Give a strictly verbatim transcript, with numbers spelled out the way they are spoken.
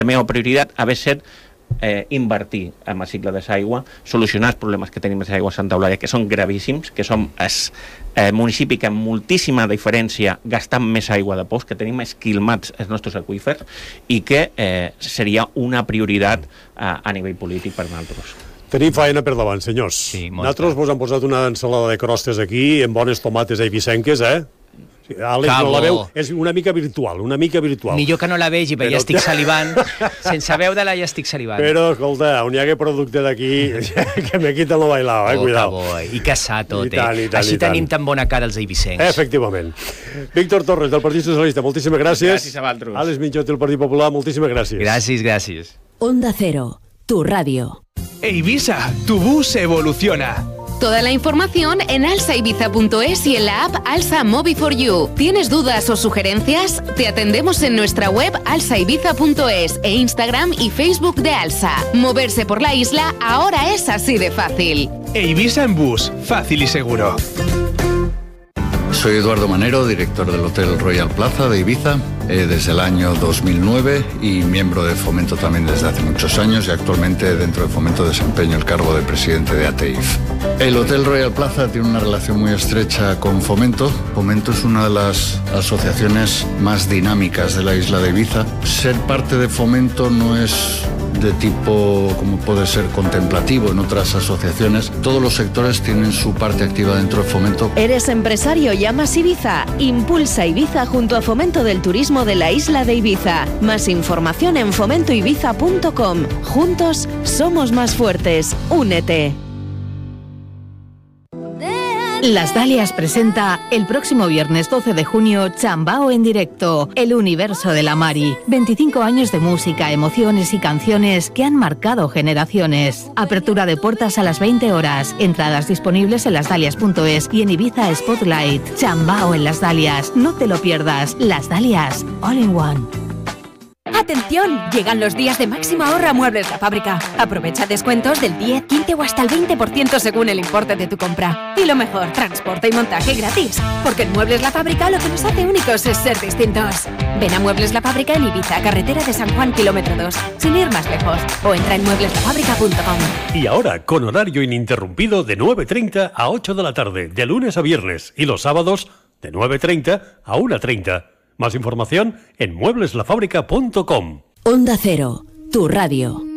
La meva prioritat ha de ser eh, invertir en el cicle de l'aigua, solucionar els problemes que tenim a l'aigua a Santa Eulàlia, que són gravíssims, que som el eh, municipi que amb moltíssima diferència gastam més aigua de pous, que tenim esquilmats els nostres aqüífers i que eh, seria una prioritat eh, a nivell polític per nosaltres. Tenim feina per davant, senyors. Sí, nosaltres vos hem posat una ensalada de crostes aquí, amb bones tomates eivissenques, eh? Àlex no la veu, és una mica virtual, una mica virtual. Millor que no la vegi, perquè Però... ja estic salivant. Sense veure-la ja estic salivant. Però, escolta, on hi hagués producte d'aquí, que me quiten lo bailao, eh? Oh, Cuidao. bo, I que sa tot, I tant, eh? i tant, Així i tant. tenim tan bona cara els eivissencs. Efectivament. Víctor Torres, del Partit Socialista, moltíssimes gràcies. Gràcies a vosaltres. Àlex Minjot, del Partit Popular, moltíssimes gràcies. Gràcies, gràcies. Onda Cero, tu radio. Eivisa, tu bus evoluciona. Toda la información en alsa ibiza punto es y en la app Alsa Mobi for You. ¿Tienes dudas o sugerencias? Te atendemos en nuestra web alsa ibiza punto es e Instagram y Facebook de Alsa. Moverse por la isla ahora es así de fácil. Eivisa en bus, fácil y seguro. Soy Eduardo Manero, director del Hotel Royal Plaza de Ibiza eh, desde el año dos mil nueve y miembro de Fomento también desde hace muchos años y actualmente dentro de Fomento desempeño el cargo de presidente de A T I F. El Hotel Royal Plaza tiene una relación muy estrecha con Fomento. Fomento es una de las asociaciones más dinámicas de la isla de Ibiza. Ser parte de Fomento no es de tipo como puede ser contemplativo en otras asociaciones. Todos los sectores tienen su parte activa dentro de Fomento. ¿Eres empresario y amas Ibiza? Impulsa Ibiza junto a Fomento del Turismo de la isla de Ibiza. Más información en fomento ibiza punto com. Juntos somos más fuertes. Únete. Las Dalias presenta el próximo viernes doce de junio Chambao en directo, el universo de la Mari. veinticinco años de música, emociones y canciones que han marcado generaciones. Apertura de puertas a las veinte horas. Entradas disponibles en las dalias punto es y en Ibiza Spotlight. Chambao en Las Dalias. No te lo pierdas. Las Dalias, all in one. ¡Atención! Llegan los días de máximo ahorro a Muebles La Fábrica. Aprovecha descuentos del diez, quince o hasta el veinte por ciento según el importe de tu compra. Y lo mejor, transporte y montaje gratis. Porque en Muebles La Fábrica lo que nos hace únicos es ser distintos. Ven a Muebles La Fábrica en Ibiza, carretera de San Juan, kilómetro dos, sin ir más lejos. O entra en muebles la fábrica punto com. Y ahora, con horario ininterrumpido de nueve treinta a ocho de la tarde, de lunes a viernes, y los sábados de nueve treinta a una treinta. Más información en muebles la fábrica punto com. Onda Cero, tu radio.